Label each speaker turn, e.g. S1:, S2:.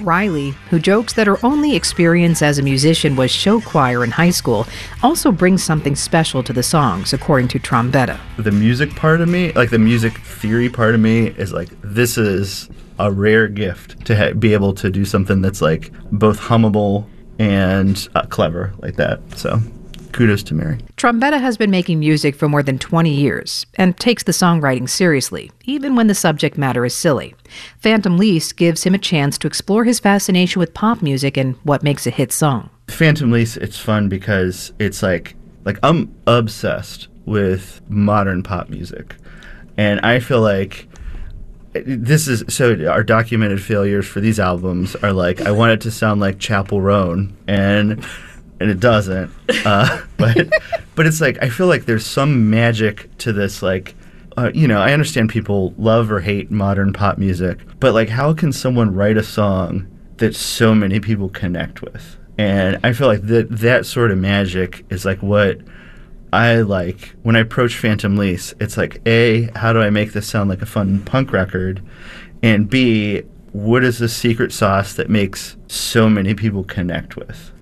S1: Riley, who jokes that her only experience as a musician was show choir in high school, also brings something special to the songs, according to Trombetta.
S2: The music part of me, like the music theory part of me, is like, this is a rare gift to be able to do something that's like both hummable and clever like that. So kudos to Mary.
S1: Trombetta has been making music for more than 20 years and takes the songwriting seriously, even when the subject matter is silly. Phantom Lease gives him a chance to explore his fascination with pop music and what makes a hit song.
S2: Phantom Lease, it's fun because it's like I'm obsessed with modern pop music. And I feel like this is, so our documented failures for these albums are like, I want it to sound like Chapel Roan, and it doesn't. But it's like, I feel like there's some magic to this, like, I understand people love or hate modern pop music, but like, how can someone write a song that so many people connect with? And I feel like that sort of magic is like what I like when I approach Phantom Lease. It's like, A, how do I make this sound like a fun punk record? And B, what is the secret sauce that makes so many people connect with?